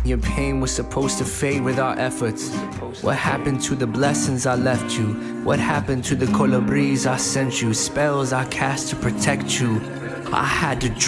Your pain was supposed to fade with our efforts. What happened to the blessings I left you? What happened to the colibris I sent you? Spells I cast to protect you. I had to